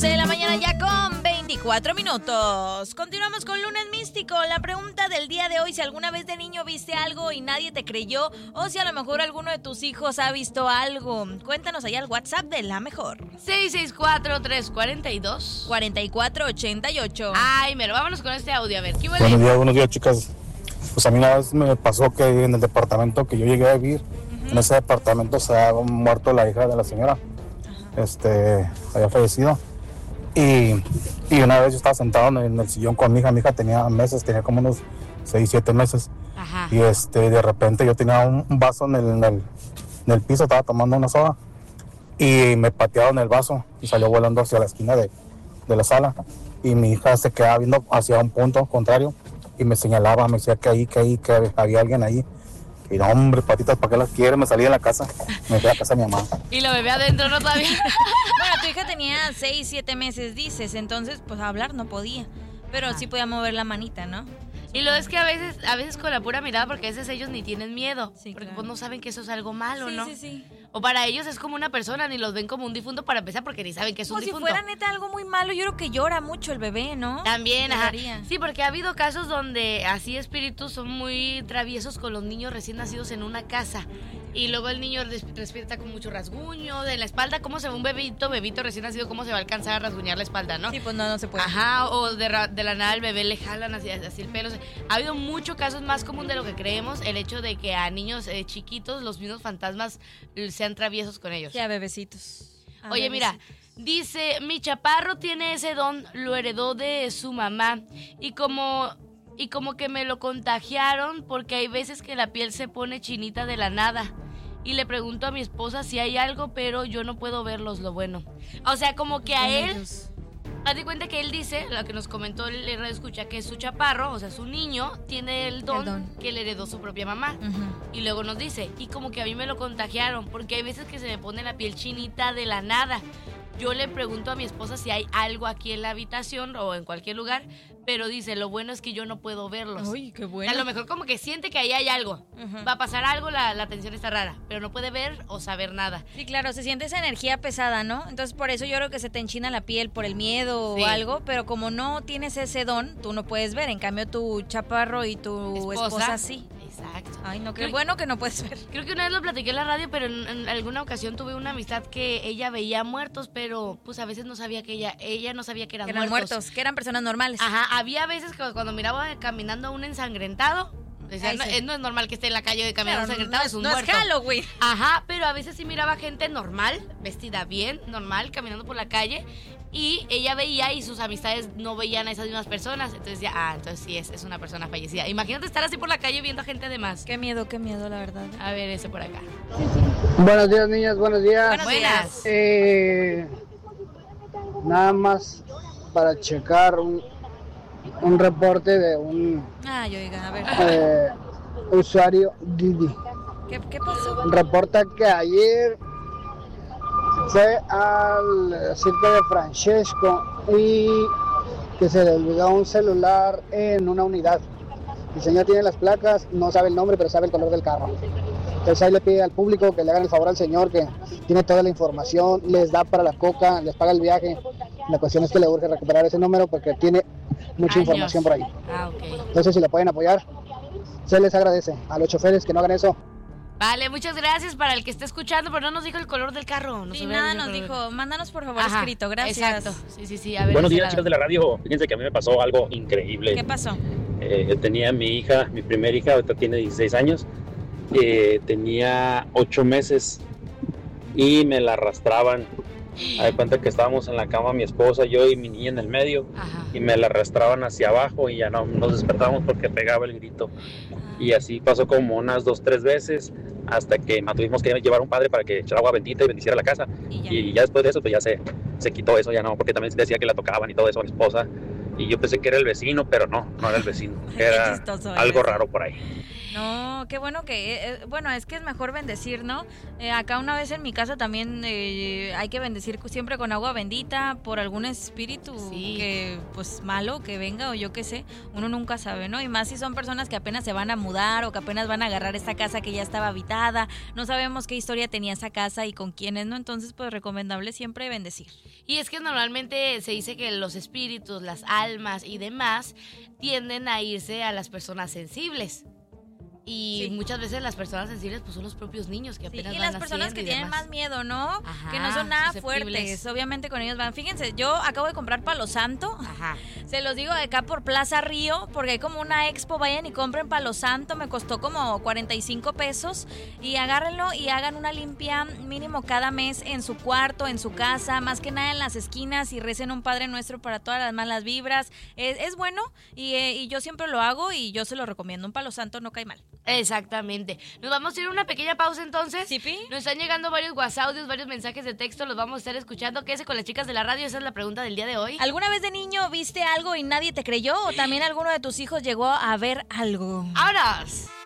11 de la mañana ya con 24 minutos. Continuamos con Lunes Místico. La pregunta del día de hoy: si alguna vez de niño viste algo y nadie te creyó, o si a lo mejor alguno de tus hijos ha visto algo. Cuéntanos allá al WhatsApp de La Mejor. 664-342-4488. Ay, mero, vámonos con este audio, a ver. ¿Qué Buenos días, chicas. Pues a mí una vez me pasó que en el departamento que yo llegué a vivir, en ese departamento se había muerto la hija de la señora. Había fallecido. Y una vez yo estaba sentado en el sillón con mi hija tenía meses, tenía como unos 6, 7 meses. Ajá. Y de repente yo tenía un vaso en el piso, estaba tomando una soda y me patearon el vaso y salió volando hacia la esquina de la sala. Y mi hija se quedaba viendo hacia un punto contrario y me señalaba, me decía que había alguien ahí. Y no, hombre, patitas, ¿para qué las quiere? Me salí de la casa, me fui a la casa de mi mamá. Y lo bebé adentro, ¿no? Todavía. Bueno, tu hija tenía 6, 7 meses, dices, entonces pues hablar no podía, pero sí podía mover la manita, ¿no? Y lo es que a veces con la pura mirada, porque a veces ellos ni tienen miedo, sí, porque claro. Pues no saben que eso es algo malo, sí, ¿no? Sí. O para ellos es como una persona, ni los ven como un difunto para empezar, porque ni saben que es un difunto. difunto. Si fuera neta algo muy malo, yo creo que llora mucho el bebé, ¿no? También, ajá. Sí, porque ha habido casos donde así espíritus son muy traviesos con los niños recién nacidos en una casa. Y luego el niño despierta con mucho rasguño de la espalda. ¿Cómo se ve un bebito recién nacido? ¿Cómo se va a alcanzar a rasguñar la espalda, no? Sí, pues no se puede. Ajá, o de la nada al bebé le jalan así el pelo. O sea, ha habido muchos casos, más común de lo que creemos, el hecho de que a niños chiquitos los mismos fantasmas sean traviesos con ellos. Sí, a bebecitos. Oye, mira, dice, mi chaparro tiene ese don, lo heredó de su mamá y como que me lo contagiaron porque hay veces que la piel se pone chinita de la nada. Y le pregunto a mi esposa si hay algo, pero yo no puedo verlos, lo bueno. O sea, como que a él... Haz de cuenta que él dice, lo que nos comentó el radio escucha, que su chaparro, o sea, su niño, tiene el don que le heredó su propia mamá. Y luego nos dice, y como que a mí me lo contagiaron, porque hay veces que se me pone la piel chinita de la nada. Yo le pregunto a mi esposa si hay algo aquí en la habitación o en cualquier lugar, pero dice, lo bueno es que yo no puedo verlos. Uy, qué bueno. A lo mejor como que siente que ahí hay algo. Va a pasar algo, la tensión está rara, pero no puede ver o saber nada. Sí, claro, se siente esa energía pesada, ¿no? Entonces por eso yo creo que se te enchina la piel por el miedo o algo, pero como no tienes ese don, tú no puedes ver. En cambio tu chaparro y tu esposa sí. Exacto. Ay, no, qué bueno que no puedes ver. Creo que una vez lo platiqué en la radio, pero en alguna ocasión tuve una amistad que ella veía muertos, pero pues a veces no sabía que ella no sabía que eran muertos. Que eran personas normales. Ajá, había veces que cuando miraba caminando a un ensangrentado, decía, no es normal que esté en la calle caminando ensangrentado, es un muerto. No es Halloween. Ajá, pero a veces sí miraba gente normal, vestida bien, normal, caminando por la calle. Y ella veía y sus amistades no veían a esas mismas personas. Entonces ya, entonces sí es una persona fallecida. Imagínate estar así por la calle viendo a gente de más. Qué miedo, la verdad. A ver, ese por acá. Buenos días, niñas, buenos días. Buenas. Nada más para checar un reporte de un a ver. Usuario Didi. ¿Qué pasó? Reporta que ayer fue al circo de Francesco y que se le olvidó un celular en una unidad. El señor tiene las placas, no sabe el nombre, pero sabe el color del carro. Entonces ahí le pide al público que le hagan el favor al señor, que tiene toda la información, les da para la coca, les paga el viaje. La cuestión es que le urge recuperar ese número porque tiene mucha información por ahí. Okay. Entonces si le pueden apoyar, se les agradece. A los choferes que no hagan eso. Vale, muchas gracias para el que esté escuchando, pero no nos dijo el color del carro. Sí, nada nos dijo. Mándanos por favor escrito, gracias. Exacto, sí. A ver, buenos días, chicos de la radio. Fíjense que a mí me pasó algo increíble. ¿Qué pasó? Yo tenía mi hija, mi primera hija, ahorita tiene 16 años. Tenía 8 meses y me la arrastraban. A de cuenta que estábamos en la cama mi esposa, yo y mi niña en el medio. Ajá. Y me la arrastraban hacia abajo y ya no nos despertábamos porque pegaba el grito. Y así pasó como unas 2-3 veces hasta que tuvimos que llevar a un padre para que echara agua bendita y bendiciera la casa. Y ya después de eso pues ya se quitó eso, ya no, porque también decía que la tocaban y todo eso a mi esposa. Y yo pensé que era el vecino, pero no era el vecino, era algo raro por ahí. No, qué bueno que, bueno, es que es mejor bendecir, ¿no? Acá una vez en mi casa también hay que bendecir siempre con agua bendita por algún espíritu que, pues, malo que venga o yo qué sé, uno nunca sabe, ¿no? Y más si son personas que apenas se van a mudar o que apenas van a agarrar esta casa que ya estaba habitada, no sabemos qué historia tenía esa casa y con quiénes, ¿no? Entonces, pues, recomendable siempre bendecir. Y es que normalmente se dice que los espíritus, las almas y demás tienden a irse a las personas sensibles. Y muchas veces las personas sensibles pues son los propios niños que apenas van naciendo. Y las personas que tienen más miedo, ¿no? Ajá, que no son nada fuertes. Obviamente con ellos van. Fíjense, yo acabo de comprar Palo Santo. Ajá. Se los digo de acá por Plaza Río, porque hay como una expo. Vayan y compren Palo Santo. Me costó como 45 pesos. Y agárrenlo y hagan una limpia mínimo cada mes en su cuarto, en su casa, más que nada en las esquinas, y recen un Padre Nuestro para todas las malas vibras. Es bueno y yo siempre lo hago y yo se lo recomiendo. Un Palo Santo no cae mal. Exactamente. Nos vamos a ir a una pequeña pausa entonces. ¿Sí? Nos están llegando varios WhatsApps, varios mensajes de texto, los vamos a estar escuchando. Quédese con las chicas de la radio, esa es la pregunta del día de hoy. ¿Alguna vez de niño viste algo y nadie te creyó? ¿O también alguno de tus hijos llegó a ver algo? ¡Vámonos!